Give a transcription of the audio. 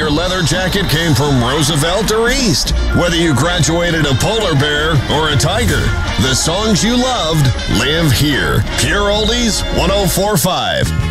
your leather jacket came from Roosevelt or East. Whether you graduated a polar bear or a tiger, the songs you loved live here. Pure Oldies 104.5.